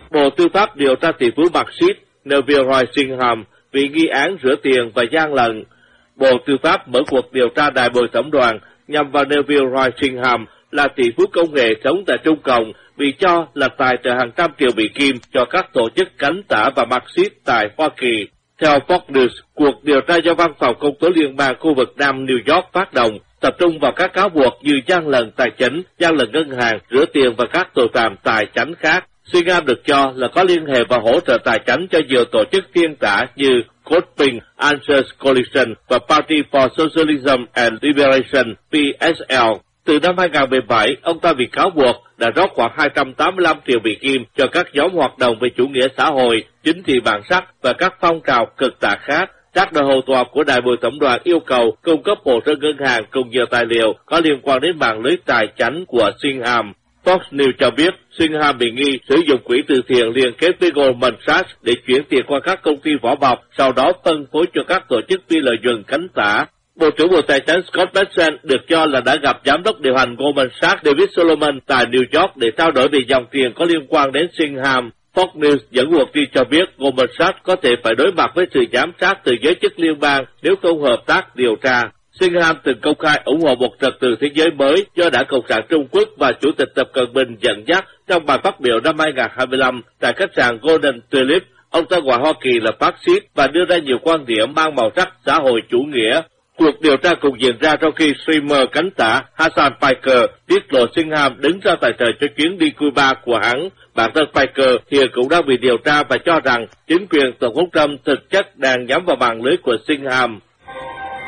Bộ Tư pháp điều tra tỷ phú Marxist Neville Roy Singham vì nghi án rửa tiền và gian lận. Bộ Tư pháp mở cuộc điều tra đại bồi thẩm đoàn nhằm vào Neville Roy Singham là tỷ phú công nghệ sống tại Trung Cộng bị cho là tài trợ hàng trăm triệu Mỹ Kim cho các tổ chức cánh tả và Marxist tại Hoa Kỳ. Theo Fox News, cuộc điều tra do Văn phòng Công tố Liên bang khu vực Nam New York phát động tập trung vào các cáo buộc như gian lận tài chính, gian lận ngân hàng, rửa tiền và các tội phạm tài chánh khác. Singham được cho là có liên hệ và hỗ trợ tài chánh cho nhiều tổ chức thiên tả như Coping, Answers Coalition và Party for Socialism and Liberation (PSL). Từ năm 2017, ông ta bị cáo buộc đã rót khoảng 285 triệu Mỹ Kim cho các nhóm hoạt động về chủ nghĩa xã hội, chính trị bản sắc và các phong trào cực tả khác. Các đội hầu tòa của đại bồi thẩm đoàn yêu cầu cung cấp hồ sơ ngân hàng cùng nhiều tài liệu có liên quan đến mạng lưới tài chánh của Singham. Fox News cho biết Singham bị nghi sử dụng quỹ từ thiện liên kết với Goldman Sachs để chuyển tiền qua các công ty vỏ bọc, sau đó phân phối cho các tổ chức phi lợi nhuận cánh tả. Bộ trưởng Bộ Tài chính Scott Bessent được cho là đã gặp giám đốc điều hành Goldman Sachs David Solomon tại New York để trao đổi về dòng tiền có liên quan đến Singham. Fox News dẫn nguồn tin cho biết Goldman Sachs có thể phải đối mặt với sự giám sát từ giới chức liên bang nếu không hợp tác điều tra. Singham từng công khai ủng hộ một trật tự thế giới mới do Đảng Cộng sản Trung Quốc và Chủ tịch Tập Cận Bình dẫn dắt trong bài phát biểu năm 2025 tại khách sạn Golden Tulip. Ông ta gọi Hoa Kỳ là phát xít và đưa ra nhiều quan điểm mang màu sắc xã hội chủ nghĩa. Cuộc điều tra cũng diễn ra trong khi streamer cánh tả Hassan Piker tiết lộ Singham đứng ra tài trợ cho chuyến đi Cuba của hắn. Bản thân Piker hiện cũng đang bị điều tra và cho rằng chính quyền Tổng thống Trump thực chất đang nhắm vào mạng lưới của Singham.